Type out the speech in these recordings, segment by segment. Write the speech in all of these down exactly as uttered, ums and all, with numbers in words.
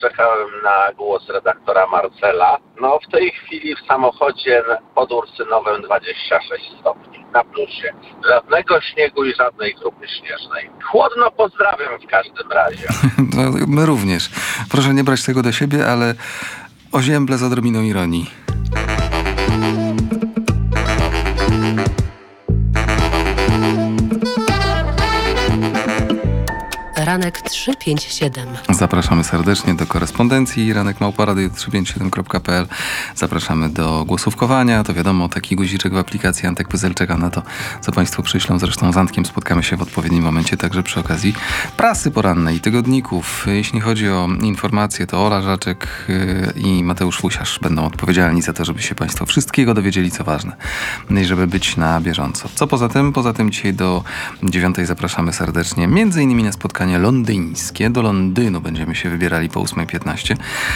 Czekałem na głos redaktora Marcela. No w tej chwili w samochodzie pod Ursynowem dwadzieścia sześć stopni na plusie. Żadnego śniegu i żadnej grupy śnieżnej. Chłodno, pozdrawiam w każdym razie. No, my również. Proszę nie brać tego do siebie, ale ozięble z odrobiną ironii. Ranek trzysta pięćdziesiąt siedem. Zapraszamy serdecznie do korespondencji ranek małpa radio trzysta pięćdziesiąt siedem kropka p l. Zapraszamy do głosówkowania. To wiadomo, taki guziczek w aplikacji Antek Pyzel czeka na to, co Państwo przyślą. Zresztą z Antkiem spotkamy się w odpowiednim momencie, także przy okazji prasy porannej i tygodników. Jeśli chodzi o informacje, to Ola Żaczek i Mateusz Fusiarz będą odpowiedzialni za to, żeby się Państwo wszystkiego dowiedzieli, co ważne. I żeby być na bieżąco. Co poza tym? Poza tym dzisiaj do dziewiątej zapraszamy serdecznie, między innymi na spotkanie londyńskie. Do Londynu będziemy się wybierali po ósma piętnaście.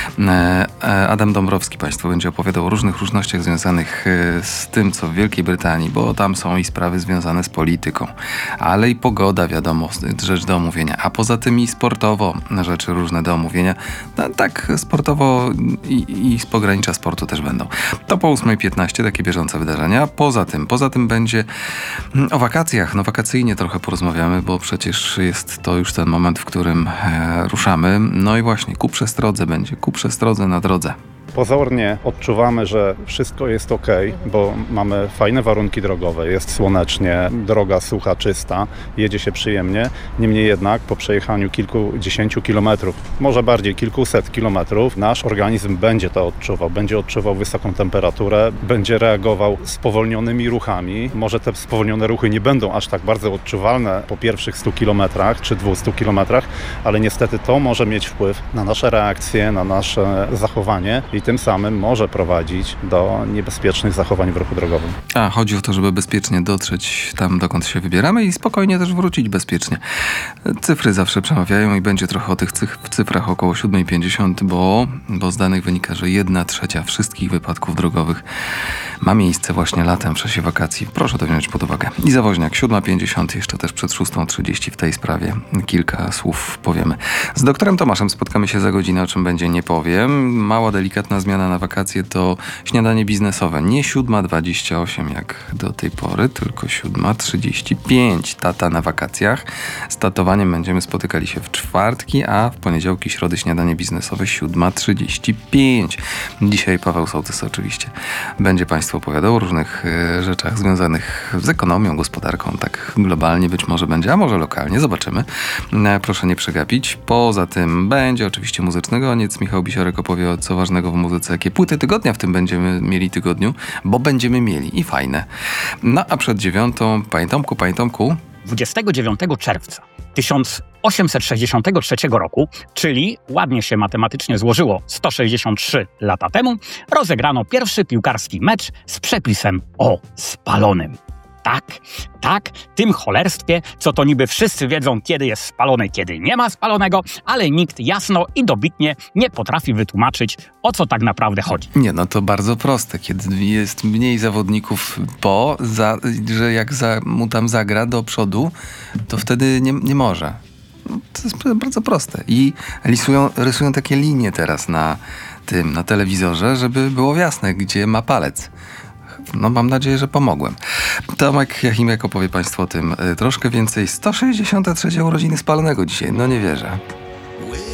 Adam Dąbrowski Państwu będzie opowiadał o różnych różnościach związanych z tym, co w Wielkiej Brytanii, bo tam są i sprawy związane z polityką, ale i pogoda, wiadomo, rzecz do omówienia. A poza tym i sportowo rzeczy różne do omówienia. No, tak sportowo i, i z pogranicza sportu też będą. To po ósma piętnaście takie bieżące wydarzenia. Poza tym, poza tym będzie o wakacjach. No wakacyjnie trochę porozmawiamy, bo przecież jest to już ten moment, w którym e, ruszamy. No i właśnie, ku przestrodze będzie, ku przestrodze na drodze. Pozornie odczuwamy, że wszystko jest ok, bo mamy fajne warunki drogowe, jest słonecznie, droga sucha, czysta, jedzie się przyjemnie. Niemniej jednak po przejechaniu kilkudziesięciu kilometrów, może bardziej kilkuset kilometrów, nasz organizm będzie to odczuwał. Będzie odczuwał wysoką temperaturę, będzie reagował spowolnionymi ruchami. Może te spowolnione ruchy nie będą aż tak bardzo odczuwalne po pierwszych stu kilometrach czy dwustu kilometrach, ale niestety to może mieć wpływ na nasze reakcje, na nasze zachowanie i tym samym może prowadzić do niebezpiecznych zachowań w ruchu drogowym. A, chodzi o to, żeby bezpiecznie dotrzeć tam, dokąd się wybieramy i spokojnie też wrócić bezpiecznie. Cyfry zawsze przemawiają i będzie trochę o tych cyf- cyfrach około siódma pięćdziesiąt, bo, bo z danych wynika, że jedna trzecia wszystkich wypadków drogowych ma miejsce właśnie latem w czasie wakacji. Proszę to wziąć pod uwagę. I Zawoźniak, siódma pięćdziesiąt, jeszcze też przed szósta trzydzieści w tej sprawie kilka słów powiemy. Z doktorem Tomaszem spotkamy się za godzinę, o czym będzie nie powiem. Mała, delikatna zmiana na wakacje to śniadanie biznesowe. Nie siódma dwadzieścia osiem jak do tej pory, tylko siódma trzydzieści pięć. Tata na wakacjach. Z tatowaniem będziemy spotykali się w czwartki, a w poniedziałki, środy śniadanie biznesowe siódma trzydzieści pięć. Dzisiaj Paweł Sołtys oczywiście będzie Państwu opowiadał o różnych y, rzeczach związanych z ekonomią, gospodarką, tak globalnie być może będzie, a może lokalnie, zobaczymy. E, proszę nie przegapić. Poza tym będzie oczywiście muzyczny koniec. Michał Bisiorek opowie o co ważnego w muzyce, jakie płyty tygodnia w tym będziemy mieli tygodniu, bo będziemy mieli i fajne. No a przed dziewiątą, Panie Tomku, Panie Tomku. dwudziestego dziewiątego czerwca tysiąc osiemset sześćdziesiątego trzeciego roku, czyli ładnie się matematycznie złożyło sto sześćdziesiąt trzy lata temu, rozegrano pierwszy piłkarski mecz z przepisem o spalonym. Tak, tak, tym cholerstwie, co to niby wszyscy wiedzą, kiedy jest spalone, kiedy nie ma spalonego, ale nikt jasno i dobitnie nie potrafi wytłumaczyć, o co tak naprawdę chodzi. Nie, no to bardzo proste. Kiedy jest mniej zawodników po, za, że jak za, mu tam zagra do przodu, to wtedy nie, nie może. No, to jest bardzo proste. I rysują, rysują takie linie teraz na tym, na telewizorze, żeby było jasne, gdzie ma palec. No mam nadzieję, że pomogłem. Tomek Jachimiak opowie Państwu o tym troszkę więcej. sto sześćdziesiąte trzecie urodziny spalonego dzisiaj. No nie wierzę.